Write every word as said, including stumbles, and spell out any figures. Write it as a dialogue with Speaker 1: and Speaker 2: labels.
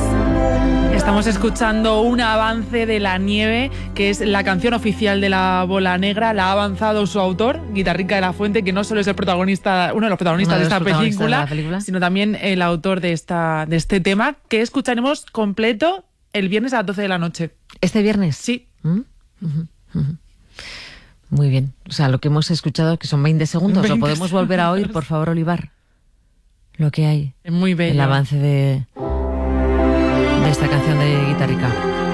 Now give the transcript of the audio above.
Speaker 1: Estamos escuchando un avance de La Nieve, que es la canción oficial de La Bola Negra. La ha avanzado su autor, Guitarrica de la Fuente, que no solo es el protagonista, uno de los protagonistas,
Speaker 2: de,
Speaker 1: de,
Speaker 2: los
Speaker 1: esta
Speaker 2: protagonistas
Speaker 1: película,
Speaker 2: de la película,
Speaker 1: sino también el autor de, esta, de este tema, que escucharemos completo el viernes a las doce de la noche.
Speaker 2: ¿Este viernes?
Speaker 1: Sí.
Speaker 2: ¿Mm? Uh-huh, uh-huh. Muy bien. O sea, lo que hemos escuchado, que son veinte segundos, veinte ¿lo podemos segundos. volver a oír, por favor, Olivar? Lo que hay.
Speaker 1: Es muy bello.
Speaker 2: El avance de, de esta canción de Guitarrica.